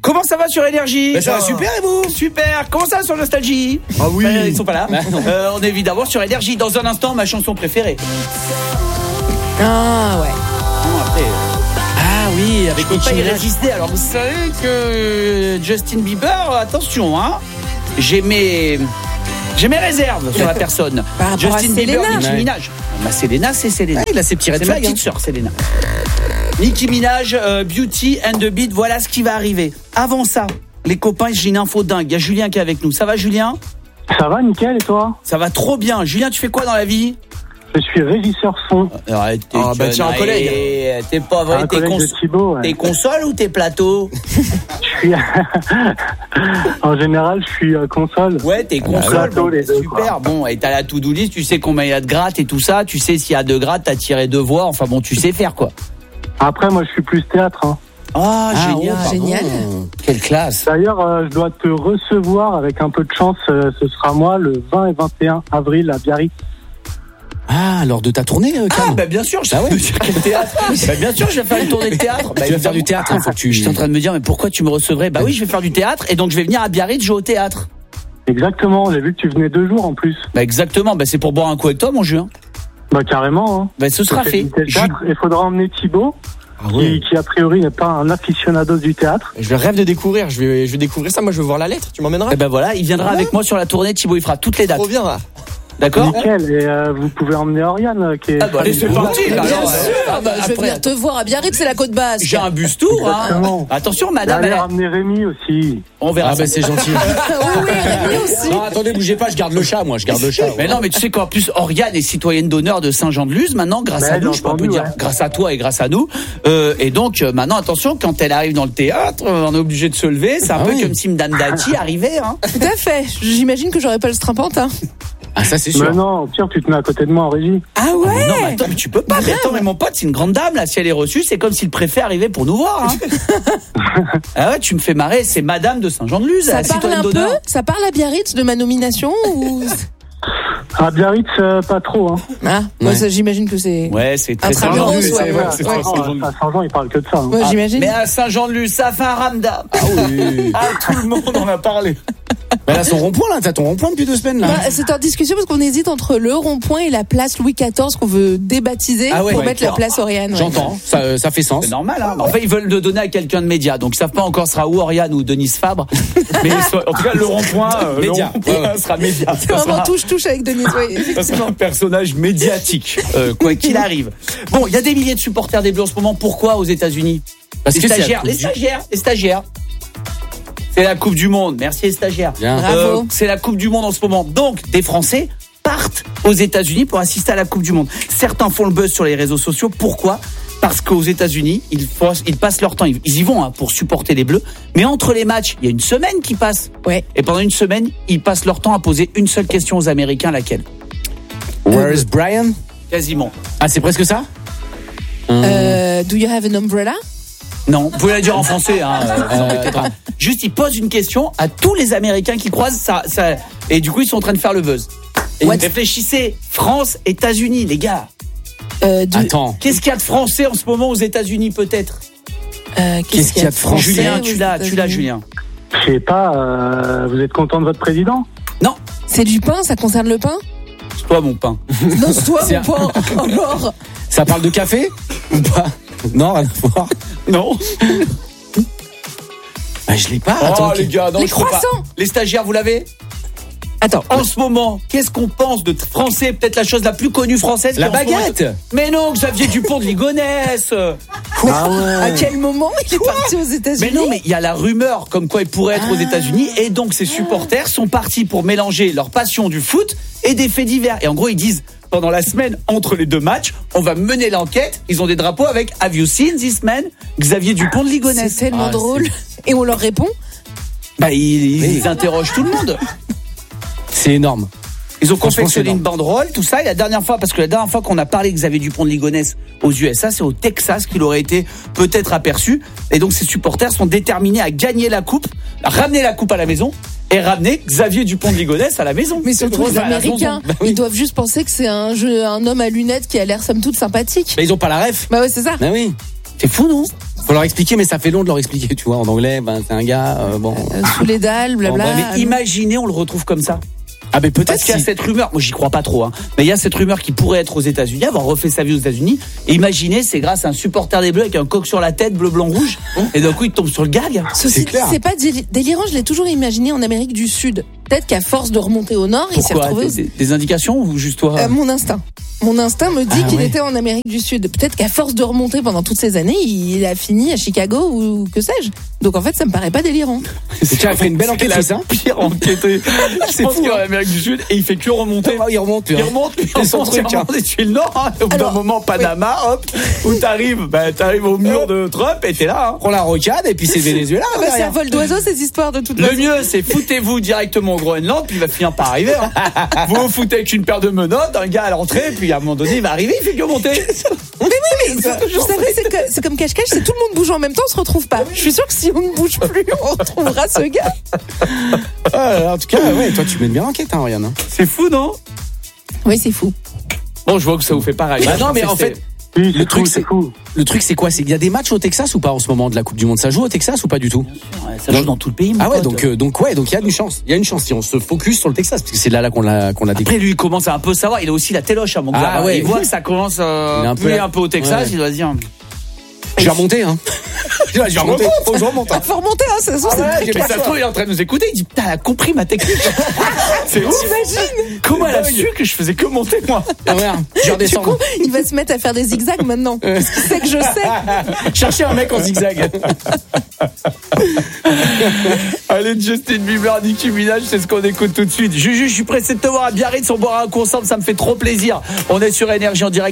Comment ça va sur Énergie? Ça va super et vous? Super. Comment ça va sur Nostalgie? Ah oui. Ils sont pas là. On est évidemment sur Énergie. Dans un instant, ma chanson préférée. Ah ouais. Bon, après, Ah oui, avec je peux pas y Nicki Minaj. résister. Alors vous savez que Justin Bieber, attention, hein, j'ai mes réserves sur la personne. Par rapport à Justin Bieber, Selena. Nicki Minaj. Bah Selena, c'est Selena. Il a ses petits red C'est ma flags. petite sœur, Selena. Nicki Minaj, Beauty and the Beat, voilà ce qui va arriver. Avant ça, les copains, j'ai une info dingue. Il y a Julien qui est avec nous. Ça va, Julien? Ça va, nickel, et toi? Ça va trop bien. Julien, tu fais quoi dans la vie? Je suis régisseur son. Arrête, Ah, bah tiens, un collègue. T'es pas vrai, Un t'es collègue de Thibaut, ouais. T'es console ou t'es plateau? Je suis... En général, je suis console. Ouais, t'es console. plateau, Bon, les deux, super. Bon, et t'as la to-do list, tu sais combien il y a de grattes et tout ça. Tu sais s'il y a 2 grattes, t'as tiré 2 voix. Enfin bon, tu sais faire quoi. Après, moi, je suis plus théâtre. Hein. Ah, génial. Génial. Quelle classe. D'ailleurs, je dois te recevoir avec un peu de chance. Ce sera moi le 20 et 21 avril à Biarritz. Ah, lors de ta tournée, Ah, Cam. bah bien sûr, je Ah ouais. vais faire quel théâtre. Bah bien sûr, je vais faire une tournée de théâtre. Bah, Tu vas faire du évidemment. théâtre, il faut que tu... J'étais en train de me dire, mais pourquoi tu me recevrais? Bah oui, je vais faire du théâtre et donc je vais venir à Biarritz jouer au théâtre. Exactement, j'ai vu que tu venais 2 jours en plus. Bah exactement, bah c'est pour boire un coup avec toi, mon Julien. Bah carrément. Hein. Bah ce sera fait. Il faudra emmener Thibaut, qui a priori n'est pas un aficionado du théâtre. Je rêve de découvrir, je vais découvrir ça. Moi, je veux voir la lettre. Tu m'emmèneras? Et ben voilà, il viendra avec moi sur la tournée. Thibaut, il fera toutes les dates. Trop bien, là. D'accord? Nickel, et vous pouvez emmener Oriane qui est... Ah bah allez, c'est parti. Bien Alors, sûr, je vais venir te voir à Biarritz, c'est la côte basse. j'ai un bus tour. Hein. Exactement. Attention, madame. Allez ramener Rémi aussi. On verra. Ah, ça. bah c'est gentil. Oui, Rémi aussi. Non, attendez, bougez pas, je garde le chat, moi, je garde le chat. Mais non, mais tu sais qu'en plus, Oriane est citoyenne d'honneur de Saint-Jean-de-Luz. Maintenant, grâce Ouais, à nous, j'ai je peux un peu entendu, dire, ouais. grâce à toi et grâce à nous. Et donc, maintenant, attention, quand elle arrive dans le théâtre, on est obligé de se lever. C'est un peu oui. comme si Madame Dati arrivait. Hein. Tout à fait. J'imagine que j'aurais pas le strapontin. Ah, ça, c'est Mais sûr. non, au pire, tu te mets à côté de moi en régie. Ah Mais ouais. non, mais attends, mais tu peux pas. Mais attends, mais mon pote, c'est une grande dame, là. Si elle est reçue, c'est comme si le préfet arrivait pour nous voir. Hein. Ah ouais, tu me fais marrer. C'est Madame de Saint-Jean-de-Luz, Ça la parle citoyenne un peu. d'honneur. Ça parle à Biarritz de ma nomination ou... À Biarritz, pas trop. Hein. Ah, moi, Ouais. ça, j'imagine que c'est. Ouais, c'est très Intramuros, Saint-Jean-de-Luz. ouais, c'est vrai, c'est ouais. très Saint-Jean-de-Luz. À Saint-Jean, il parle que de ça. Hein. Ouais, j'imagine. Mais à Saint-Jean-de-Luz, ça fait un ramdam. Ah oui. Ah, tout le monde en a parlé. Mais là, son rond-point, là, t'as ton rond-point depuis 2 semaines, là. Bah, c'est en discussion parce qu'on hésite entre le rond-point et la place Louis XIV qu'on veut débaptiser Ah ouais, pour ouais. mettre la place Oriane. ouais. J'entends, ça fait sens. C'est normal, hein. En fait, ils veulent le donner à quelqu'un de média. Donc, ils savent pas encore sera ou Oriane ou Denise Fabre. Mais en tout cas, le rond-point, Média. le rond-point sera média. C'est vraiment touche-touche avec Denise, oui, Ça sera effectivement. un personnage médiatique, quoi qu'il arrive. Bon, il y a des milliers de supporters des Bleus en ce moment. Pourquoi aux États-Unis? Parce Les que c'est la stagiaires, Coupe les du- stagiaires, les stagiaires. C'est la Coupe du Monde. Merci les stagiaires. Bien. Bravo. C'est la Coupe du Monde en ce moment. Donc, des Français partent aux États-Unis pour assister à la Coupe du Monde. Certains font le buzz sur les réseaux sociaux. Pourquoi? Parce qu'aux États-Unis, ils passent leur temps, ils y vont hein, pour supporter les Bleus. Mais entre les matchs, il y a une semaine qui passe. Ouais. Et pendant une semaine, ils passent leur temps à poser une seule question aux Américains, laquelle? Where is Brian? Quasiment. Ah, c'est presque ça? Do you have an umbrella? Non, vous pouvez la dire en français. Hein, vous embêtez pas. Juste, ils posent une question à tous les Américains qui croisent ça, et du coup, ils sont en train de faire le buzz. Et réfléchissez, France, États-Unis, les gars. Attends. Qu'est-ce qu'il y a de français en ce moment aux États-Unis, peut-être? Qu'est-ce qu'il y a de français Julien, aux tu l'as, États-Unis Julien. Je sais pas, vous êtes content de votre président? Non, C'est du pain, ça concerne le pain? c'est toi, mon pain. Non, c'est toi, C'est mon pain. Encore. Ça parle de café? Ou pas? Non, rien à voir. Non. Bah, je l'ai pas. Oh, Attends, les gars, non, Les je crois pas. croissants. Les stagiaires, vous l'avez? Attends. En ce moment, qu'est-ce qu'on pense de français? Peut-être la chose la plus connue française. La qui en ce moment- baguette. Mais non, Xavier Dupont de Ligonnès. À quel moment il est parti aux États-Unis? Mais non, mais il y a la rumeur comme quoi il pourrait être aux États-Unis et donc ses supporters sont partis pour mélanger leur passion du foot et des faits divers. Et en gros, ils disent pendant la semaine entre les 2 matchs, on va mener l'enquête. Ils ont des drapeaux avec Have you seen this man? Xavier Dupont de Ligonnès. C'est tellement Ah, drôle. Et on leur répond? Bah, ils interrogent tout le monde. C'est énorme. Ils ont Franchement, confectionné c'est une banderole, tout ça. Et la dernière fois qu'on a parlé de Xavier Dupont de Ligonnès aux USA, c'est au Texas qu'il aurait été peut-être aperçu. Et donc, ses supporters sont déterminés à gagner la coupe, à ramener la coupe à la maison et ramener Xavier Dupont de Ligonnès à la maison. Mais surtout drôle, les ça, la Américains, raison. ils doivent juste penser que c'est un homme à lunettes qui a l'air somme toute sympathique. Bah, ils ont pas la ref. Bah ouais, c'est ça. Bah oui. C'est fou, non? Faut leur expliquer, mais ça fait long de leur expliquer, tu vois. En anglais, c'est un gars, bon. Sous les dalles, blabla. Bon, mais imaginez, on le retrouve comme ça. Ah, mais peut-être Parce qu'il y a cette rumeur, moi j'y crois pas trop, mais il y a cette rumeur qui pourrait être aux États-Unis, avoir refait sa vie aux États-Unis. Et imaginez, c'est grâce à un supporter des Bleus avec un coq sur la tête, bleu, blanc, rouge. Et d'un coup, il tombe sur le gag. Ceci dit, c'est pas délirant, je l'ai toujours imaginé en Amérique du Sud. Peut-être qu'à force de remonter au nord, il s'est retrouvé. Des indications ou juste toi Mon instinct. Mon instinct me dit qu'il était en Amérique du Sud. Peut-être qu'à force de remonter pendant toutes ces années, il a fini à Chicago ou que sais-je. Donc en fait, ça me paraît pas délirant. Tiens, il fait une belle enquête, c'est ça. Pire enquêté. C'est fou, en Amérique du Sud et il fait que remonter. Il remonte. Il remonte et tu es le nord. Au bout d'un moment, Panama, hop, où t'arrives au mur de Trump et t'es là. Prends la rocade et puis c'est Venezuela. C'est un vol d'oiseau ces histoires de toute façon. Le mieux, c'est foutez-vous directement au Groenland, puis il va finir par arriver. Vous vous foutez avec une paire de menottes, un gars à l'entrée, puis à un moment donné, il va arriver, il fait que monter. Mais vous savez, c'est comme cache-cache, c'est tout le monde bouge en même temps, on se retrouve pas. Je suis sûre que si on ne bouge plus, on retrouvera ce gars. En tout cas, toi tu mènes bien l'enquête, Oriane. C'est fou, non? Oui, c'est fou. Bon, je vois que ça vous fait pareil. Non, mais en fait, Oui, le truc c'est quoi? C'est qu'il y a des matchs au Texas ou pas en ce moment de la Coupe du Monde? Ça joue au Texas ou pas du tout? Ça joue dans tout le pays. Ah ouais, donc il y a une chance. Il y a une chance si on se focus sur le Texas, parce que c'est là qu'on l'a découvert. Après, lui, il commence à un peu savoir. Il a aussi la téloche à mon gars. Ah ouais. Il voit que ça commence un peu au Texas. Ouais. Il doit se dire. Je vais remonter, Je vais remonter. Faut remonter, ça se mais ça se trouve, il est en train de nous écouter. Il dit, putain, elle a compris ma technique. C'est ouf. T'imagines? Comment elle a su que je faisais que monter, moi? Je redescends. Du coup, il va se mettre à faire des zigzags maintenant. Parce qu'il sait que je sais. Chercher un mec en zigzag. Allez, Justin Bieber, Nicki Minaj, c'est ce qu'on écoute tout de suite. Juju, je suis pressé de te voir à Biarritz, on boira un coup ensemble, ça me fait trop plaisir. On est sur Énergie en direct.